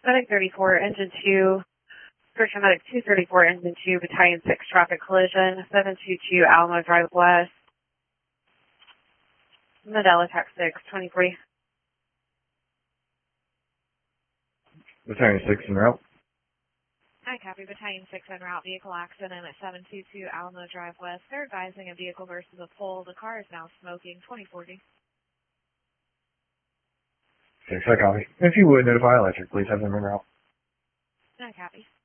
Medic 34, Engine 2, Search Medic 234, Engine 2, Battalion 6, traffic collision, 722 Alamo Drive West, Medela Tech 6, 2040. Battalion 6 en route. I copy. Battalion 6 en route. Vehicle accident at 722 Alamo Drive West. They're advising a vehicle versus a pole. The car is now smoking. 2040. 6, I copy. If you would notify electric, please have them en route. I copy.